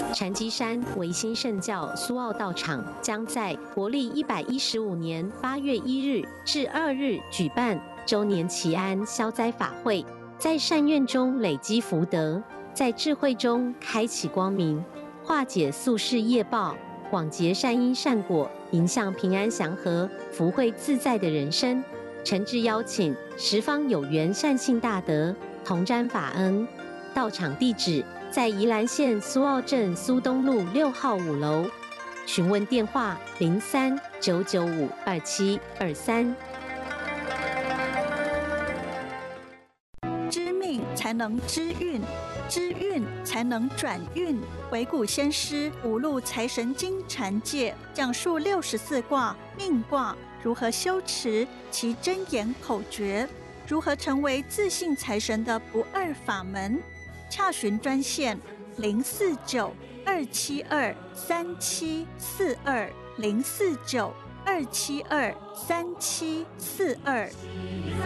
禅机山维新圣教苏澳道场将在国历115年8月1日至2日举办周年祈安消灾法会，在善愿中累积福德，在智慧中开启光明，化解宿世业报，广结善因善果，迎向平安祥和、福慧自在的人生。诚挚邀请十方有缘善信大德同沾法恩。到场地址在宜兰县苏澳镇苏东路6号5楼，询问电话03-995-2723。 知命才能知运，知运才能转运。惟古先师五路财神经禅界讲述64卦命卦如何修持其真言口诀，如何成为自信财神的不二法门。洽询专线049-272-3742，049-272-3742。